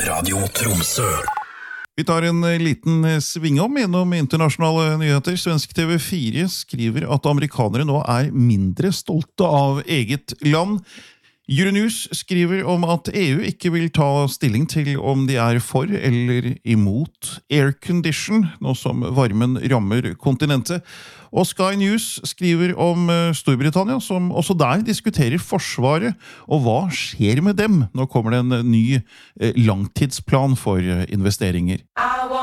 Radio Tromsø. Vi tar en liten svingom innom internasjonale nyheter. Svensk TV4 skriver at amerikanere nå mindre stolte av eget land. Euronews skriver om at EU ikke vil ta stilling til om de for eller imot aircondition, nå som varmen rammer kontinentet. Og Sky News skriver om Storbritannia, som også der diskuterer forsvaret, og hva skjer med dem? Nå kommer det en ny langtidsplan for investeringer.